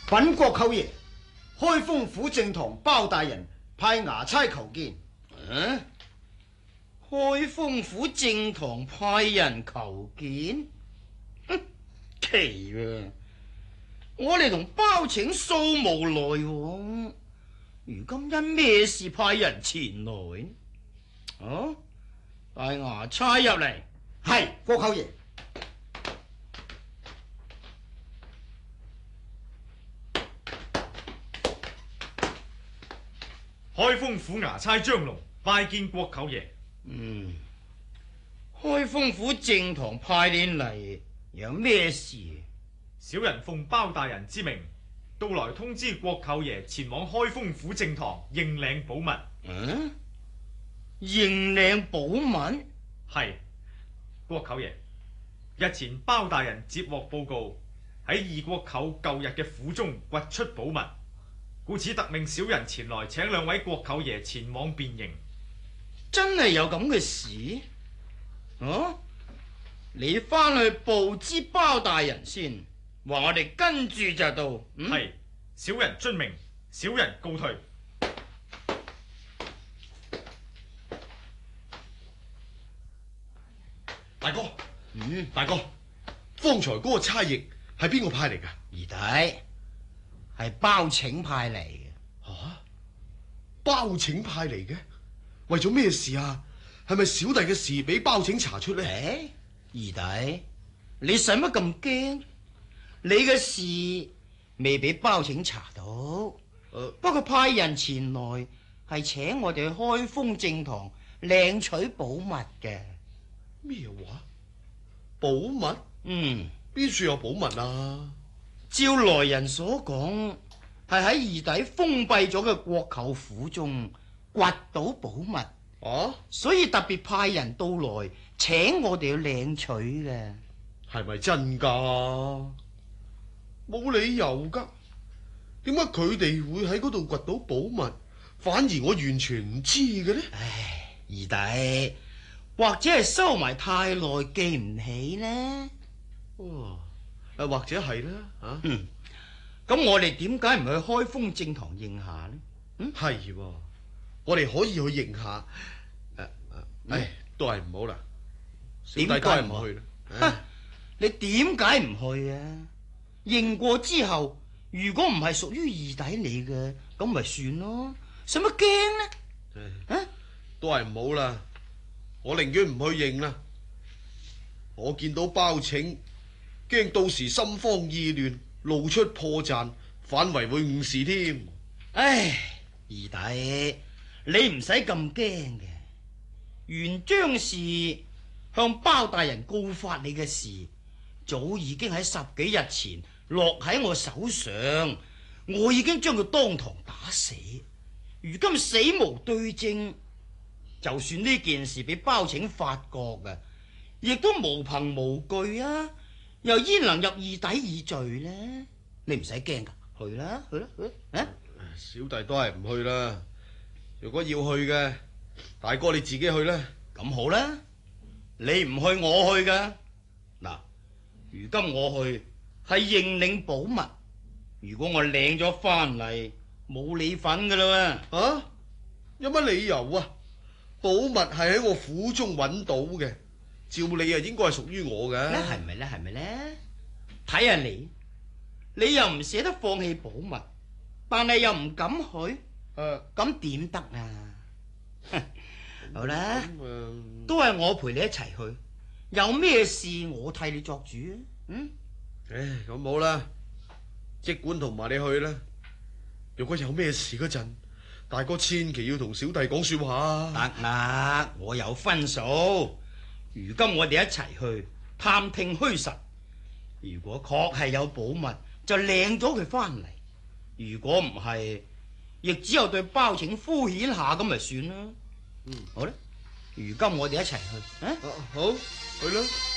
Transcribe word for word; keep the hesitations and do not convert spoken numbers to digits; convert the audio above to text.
稟國舅爺，開封府正堂包大人派衙差求見。 啊！開封府正堂派人求見，哼，奇啊！我哋同包拯素無來往，如今因咩事派人前來？啊！帶衙差入嚟。 係，國舅爺。 開封府衙差張龍拜見國舅爺。 嗯，開封府正堂派你嚟有咩事？ 小人奉包大人之命，到來通知國舅爺前往開封府正堂認領寶物。 嗯，認領寶物？ 係，國舅爺，日前包大人接獲報告，喺二國舅舊日嘅府中掘出寶物，故此特命小人前來請兩位國舅爺前往辨認。 真係有咁嘅事？啊！你翻去報知包大人先，話我哋跟住就到。 係、嗯，小人遵命，小人告退。 大哥， 嗯， 大哥，方才嗰個差役係邊個派嚟噶？ 二弟，係包拯派嚟嘅。 吓、啊，包拯派嚟嘅？為咗咩事啊？係咪小弟嘅事俾包拯查出呢？ 誒，二弟，你使乜咁驚？你嘅事未俾包拯查到， 呃、 不過派人前來係請我哋去開封正堂領取寶物嘅。 咩話？寶物？ 嗯， 邊處有寶物啊？ 照來人所講，係喺二弟封閉咗嘅國舅府中掘到寶物， 啊？ 所以特別派人到來請我哋去領取嘅。 係咪真噶？冇理由噶。點解佢哋會喺嗰度掘到寶物，反而我完全唔知嘅呢？ 唉，二弟，或者係收埋太耐記唔起呢？ 哦，誒，或者係啦，啊， 嗯，咁我哋點解唔去開封正堂認下呢？ 嗯，係，我哋可以去認下。誒、啊、誒，唉，都係唔好啦，小弟都係唔去啦。 你點解唔去啊？認過之後，如果唔係屬於二弟你嘅，咁咪算咯，使乜驚呢？ 唉，都係唔好啦，我寧願唔去認啦。我見到包拯，驚到時心慌意亂，露出破綻，反為會誤事添。 唉，二弟，你唔使咁驚嘅。原張氏向包大人告發你嘅事，早已經喺十幾日前落喺我手上，我已經將佢當堂打死。如今死無對證，就算呢件事俾包拯發覺嘅，亦都無憑無據啊！又焉能入二弟以罪呢？你唔使驚噶，去啦，去啦，去啦！啊， 小弟都係唔去啦。如果要去嘅，大哥你自己去啦。 咁好啦，你唔去我去噶。嗱，如今我去係認領寶物，如果我領咗翻嚟，冇你份噶啦。 啊？有乜理由啊？寶物係喺我府中揾到嘅，照理啊應該係屬於我嘅。 係咪咧？係咪咧？睇下你，你又唔捨得放棄寶物，但係又唔敢去，誒，咁點得啊？好啦，嗯、都係我陪你一齊去，有咩事我替你作主啊？嗯， 唉，咁好啦，即管同埋你去啦。如果有咩事嗰陣，大哥千祈要同小弟講說話。 得啦，我有分數。如今我哋一齊去探聽虛實，如果確係有寶物，就領咗佢翻嚟；如果唔係，亦只有對包拯敷衍下咁咪算啦。嗯，好啦，如今我哋一齊去。啊， 啊好，去啦。